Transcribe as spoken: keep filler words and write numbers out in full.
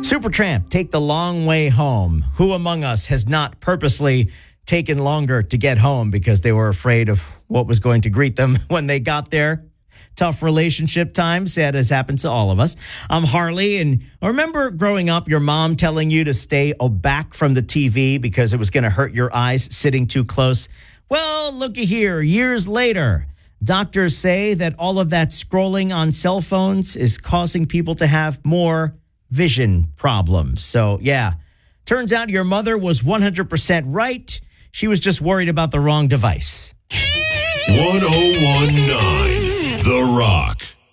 Supertramp, Take the Long Way Home. Who among us has not purposely taken longer to get home because they were afraid of what was going to greet them when they got there? Tough relationship times. That has happened to all of us. I'm Harley, and I remember growing up, your mom telling you to stay back from the T V because it was going to hurt your eyes sitting too close. Well, looky here. Years later, doctors say that all of that scrolling on cell phones is causing people to have more vision problems. So, yeah, turns out your mother was one hundred percent right. She was just worried about the wrong device. one oh one point nine The Rock.